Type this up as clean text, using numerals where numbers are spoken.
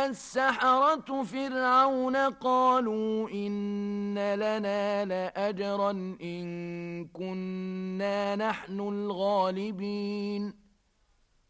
السحرة فرعون قالوا إن لنا لأجرا إن كنا نحن الغالبين